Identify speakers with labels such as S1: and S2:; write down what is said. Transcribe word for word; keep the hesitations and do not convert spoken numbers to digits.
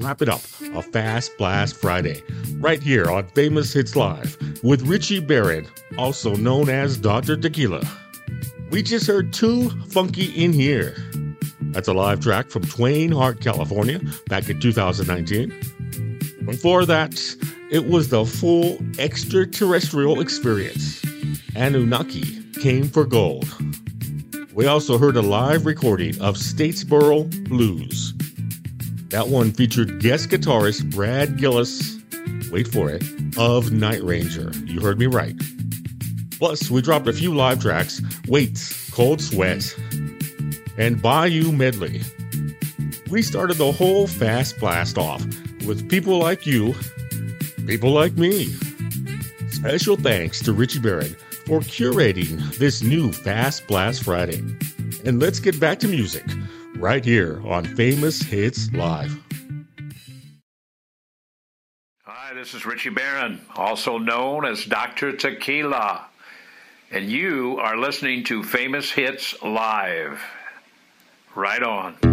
S1: wrap it up a Fast Blast Friday, right here on Famous Hits Live with Richie Barron, also known as Doctor Tequila. We just heard Too Funky in Here. That's a live track from Twain Harte, California, back in two thousand nineteen. Before that, it was the full extraterrestrial experience. Anunnaki Came for Gold. We also heard a live recording of Statesboro Blues. That one featured guest guitarist Brad Gillis, wait for it, of Night Ranger. You heard me right. Plus, we dropped a few live tracks, Waits, Cold Sweat, and Bayou Medley. We started the whole Fast Blast off with people like you, people like me. Special thanks to Richie Barron for curating this new Fast Blast Friday. And let's get back to music right here on Famous Hits Live.
S2: Hi, this is Richie Barron, also known as Doctor Tequila, and you are listening to Famous Hits Live. Right on.